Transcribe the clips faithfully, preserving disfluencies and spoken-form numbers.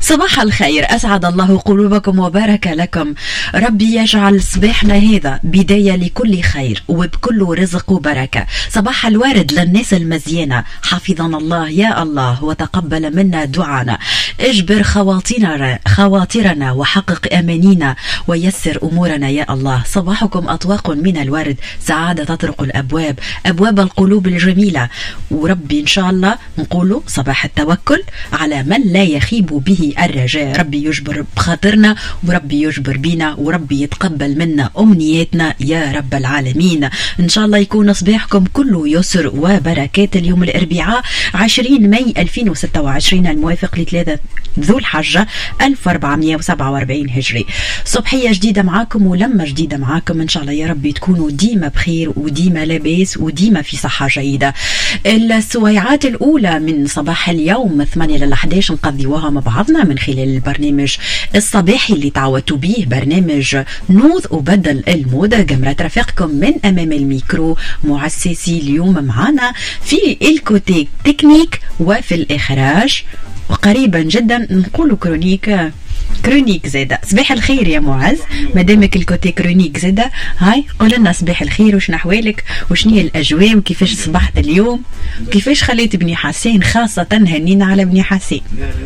صباح الخير، أسعد الله قلوبكم وبارك لكم. ربي يجعل صباحنا هذا بداية لكل خير وبكل رزق وبركة. صباح الوارد للناس المزيانة، حفظنا الله يا الله وتقبل منا دعانا. اجبر خواطرنا خواطرنا وحقق أمانينا ويسر أمورنا يا الله. صباحكم أطواق من الورد، سعادة تطرق الأبواب، أبواب القلوب الجميلة. وربي إن شاء الله نقولوا صباح التوكل على من لا يخيب به الرجاء. ربي يجبر بخاطرنا وربي يجبر بينا وربي يتقبل منا أمنياتنا يا رب العالمين. إن شاء الله يكون صباحكم كله يسر وبركات. اليوم الأربعاء عشرين ماي ألفين وستة وعشرين الموافق لثلاثة ذو الحجة ألف وأربعمائة وسبعة وأربعين هجري. صبحية جديدة معاكم ولما جديدة معاكم إن شاء الله يا رب تكونوا ديما بخير وديما لاباس وديما في صحة جيدة. السويعات الأولى من صباح اليوم ثمانية للأحد عشر نقضيوها مع بعضنا من خلال البرنامج الصباحي اللي تعودتوا به، برنامج نوض وبدل المود. جمرة رفيقكم من أمام الميكرو مؤسسي اليوم معنا في الكوتي تكنيك وفي الإخراج، وقريبا جدا نقول كرونيك كرونيك زادة. صباح الخير يا معز، مدامك الكوتي كرونيك زادة، هاي قول لنا صباح الخير، وشن احوالك وشني الاجواء وكيفاش صبحت اليوم وكيفاش خليت بني حسين، خاصة هنينا على بني حسين.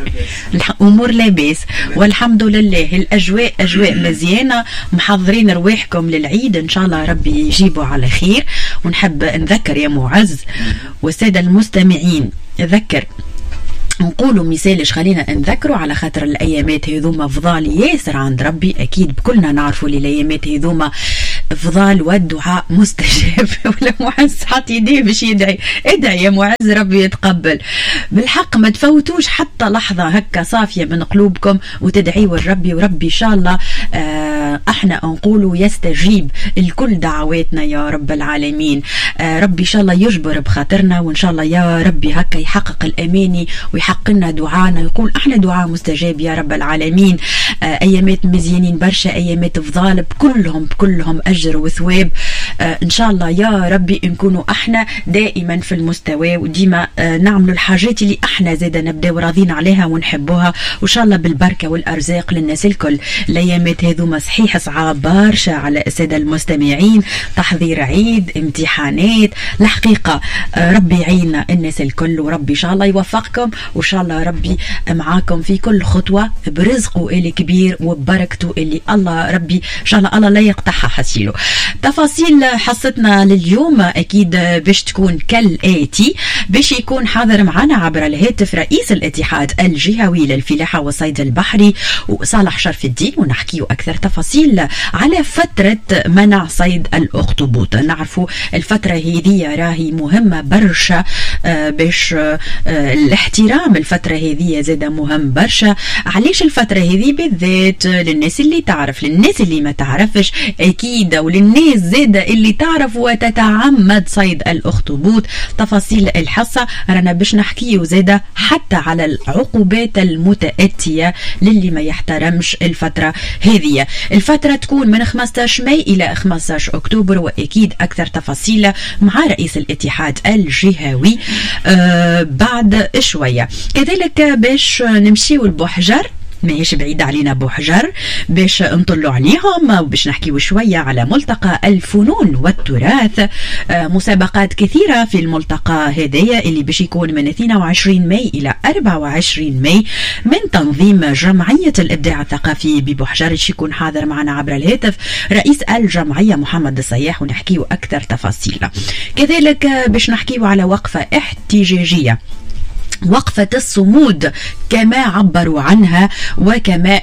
الامور لاباس والحمد لله، الاجواء اجواء مزيانة، محضرين رواحكم للعيد ان شاء الله ربي يجيبوا على خير. ونحب نذكر يا معز والسادة المستمعين، ذكر نقولوا مثالش خلينا نذكروا على خاطر الايامات هذوما فضال ياسر عند ربي. اكيد بكلنا نعرفوا لي الايامات هذوما فضال والدعاء مستجاب. ولا معز حط يديه باش يدعي، ادعي يا معز ربي يتقبل. بالحق ما تفوتوش حتى لحظة هكا صافية من قلوبكم وتدعيوا الربي، وربي ان شاء الله آه احنا نقولوا يستجيب الكل دعواتنا يا رب العالمين. آه ربي ان شاء الله يجبر بخاطرنا، وان شاء الله يا ربي هكا يحقق الاماني ويحقق لنا دعانا، يقول احنا دعاء مستجاب يا رب العالمين. آه ايامات مزيانين برشا، ايامات فضال بكلهم بكلهم اجر وثواب. آه ان شاء الله يا ربي نكونوا احنا دائما في المستوى وديما آه نعملوا الحاجات اللي احنا زاده نبداو راضين عليها ونحبوها، وان شاء الله بالبركه والارزاق للناس الكل. الايامات هذوما صحيح صعاب برشا على الساده المستمعين، تحضير عيد، امتحانات، الحقيقه آه ربي يعيننا الناس الكل، وربي ان شاء الله يوفقكم، وان شاء الله ربي معاكم في كل خطوه برزقه اللي كبير وببركته اللي الله ربي ان شاء الله الله لا يقطعها حسيله. تفاصيل حصتنا لليوم اكيد باش تكون كالاتي. باش يكون حاضر معنا عبر الهاتف رئيس الاتحاد الجهوي للفلاحه والصيد البحري وصالح شرف الدين، ونحكيو اكثر تفاصيل على فتره منع صيد الاخطبوط. نعرفوا الفتره هذه راهي مهمه برشا، آه باش آه الاحترام الفتره هذه زاده مهم برشا. علاش الفتره هذه بالذات؟ للناس اللي تعرف، للناس اللي ما تعرفش اكيد، وللناس زاده اللي تعرف وتتعمد صيد الاخطبوط. تفاصيل الحصه رانا باش نحكيو زاده حتى على العقوبات المتاتيه للي ما يحترمش الفتره هذه. الفتره تكون من خمسة عشر ماي الى خمسة عشر اكتوبر، واكيد اكثر تفاصيل مع رئيس الاتحاد الجهوي آه بعد شويه. كذلك باش نمشيو لبوحجر، ماهيش بعيد علينا بوحجر، باش نطلوا عليهم وباش نحكيو شوية على ملتقى الفنون والتراث. آه مسابقات كثيرة في الملتقى هدايا اللي باش يكون من اثنين وعشرين ماي إلى أربعة وعشرين ماي من تنظيم جمعية الإبداع الثقافي ببوحجر. باش يكون حاضر معنا عبر الهاتف رئيس الجمعية محمد الصياح ونحكيو أكثر تفاصيل. كذلك باش نحكيو على وقفة احتجاجية، وقفة الصمود كما عبروا عنها وكما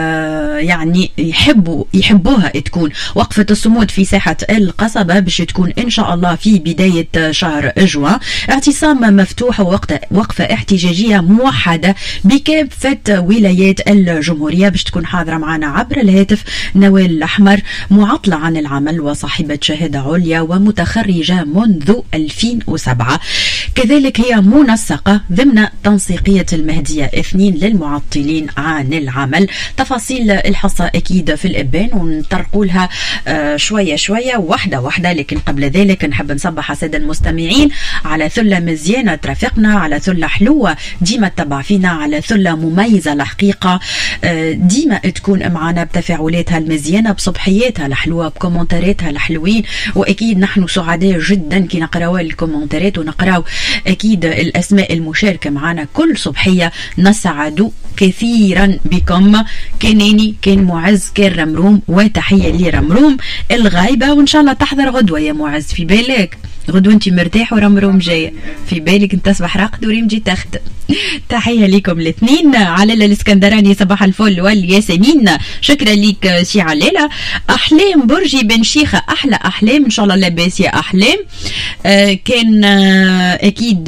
آه يعني يحبوا يحبوها تكون. وقفة الصمود في ساحة القصبة باش تكون إن شاء الله في بداية شهر جوان. اعتصام مفتوح ووقت وقفة احتجاجية موحدة بكافة ولايات الجمهورية. باش تكون حاضرة معنا عبر الهاتف نوال الأحمر، معطلة عن العمل وصاحبة شهادة عليا ومتخرجة منذ ألفين وسبعة. كذلك هي منسقة ضمن تنسيقية المهدية اثنين للمعطلين عن العمل. تفاصيل الحصة أكيد في الإبان ونطرقوا لها آه شوية شوية واحدة واحدة. لكن قبل ذلك نحب نصبح السادة المستمعين على ثلة مزيانة ترافقنا، على ثلة حلوة ديما تتبع فينا، على ثلة مميزة الحقيقة آه ديما تكون معنا بتفاعلاتها المزيانة، بصبحياتها الحلوة، بكومنتاراتها الحلوين. وأكيد نحن سعداء جدا كي نقراو الكومنتارات ونقراو أكيد الأسماء المشاركة معنا كل صبحية. نسعد كثيرا بكم. كانني كان معز كان رمروم، وتحية لرمروم الغايبة، وإن شاء الله تحضر غدوة يا معز. في بالك غدوة انت مرتاح ورمروم جاية، في بالك انت تصبح راقد وريم جي تخدم. تحية لكم الاثنين. علالة الاسكندراني صباح الفل والياسمين، شكرا لك سي علالة. احلام برجي بن شيخة، احلى احلام ان شاء الله لاباس يا احلام. آه كان آه اكيد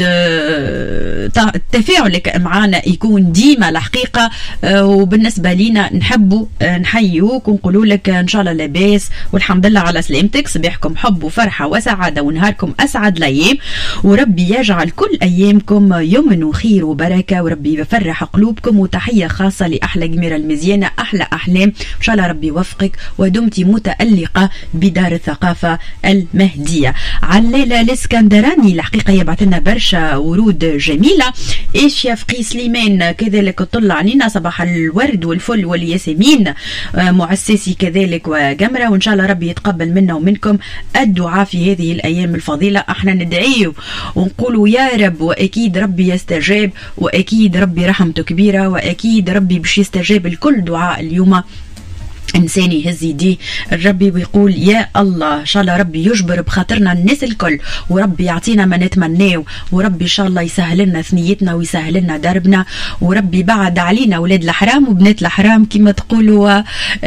آه تفاعلك معنا يكون ديما الحقيقة. آه وبالنسبة لنا نحبوا آه نحيوك ونقولوا لك ان شاء الله لاباس والحمد لله على سلامتك. صباحكم حب وفرحة وسعادة ونهاركم اسعد الايام، وربي يجعل كل ايامكم يمن وخير وبركة، وربي يفرح قلوبكم. وتحية خاصة لأحلى جميرة المزيانة، أحلى أحلام إن شاء الله ربي يوفقك ودمتي متألقة بدار الثقافة المهدية. علالة الاسكندراني الحقيقة يبعث لنا برشا ورود جميلة. إيش يا فقي سليمان كذلك طلع علينا صباح الورد والفل والياسمين. معسسي كذلك وجمرة، وإن شاء الله ربي يتقبل منا ومنكم الدعاء في هذه الأيام الفضيلة. احنا ندعيه ونقولوا يا رب، وأكيد ربي يستجاب، وأكيد ربي رحمته كبيرة، وأكيد ربي باش يستجاب لكل دعاء اليوم. إنسان يهز يديه الربي ويقول يا الله إن شاء الله ربي يجبر بخاطرنا الناس الكل، وربي يعطينا ما نتمناه، وربي إن شاء الله يسهل لنا ثنيتنا ويسهل لنا دربنا، وربي بعد علينا ولاد الحرام وبنات الحرام كما تقولوا. آه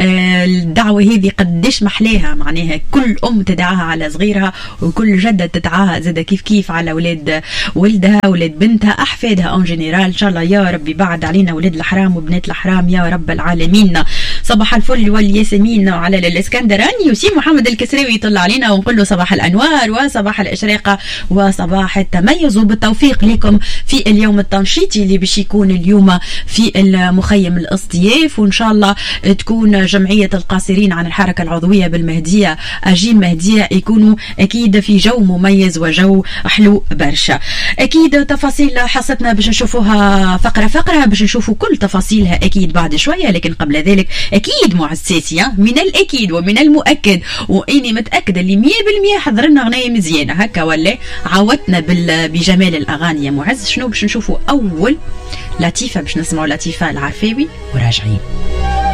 الدعوة هذه قديش محلاها، معناها كل أم تدعاها على صغيرها، وكل جدة تدعاها زادة كيف كيف على ولاد ولدها ولاد بنتها أحفادها أون جنرال. إن شاء الله يا ربي بعد علينا ولاد الحرام وبنات الحرام يا رب العالمين. صباح الفل والياسمين على الاسكندراني. وسي محمد الكسراوي يطلع علينا ونقول له صباح الانوار وصباح الاشراقه وصباح التميز، وبالتوفيق لكم في اليوم التنشيطي اللي باش يكون اليوم في المخيم الاصطياف. وان شاء الله تكون جمعيه القاصرين عن الحركه العضويه بالمهديه اجيل مهديه يكونوا اكيد في جو مميز وجو حلو برشا. اكيد تفاصيل حصتنا باش نشوفوها فقره فقره، باش نشوفوا كل تفاصيلها اكيد بعد شويه. لكن قبل ذلك اكيد معساسي من الاكيد ومن المؤكد، واني متاكده اللي مية بالمية حضر لنا اغنيه مزيانه هكا، ولا عودتنا بجمال الاغاني يا معز. شنو باش نشوفوا؟ اول لطيفه باش نسمعوا لطيفه العرفاوي وراجعين.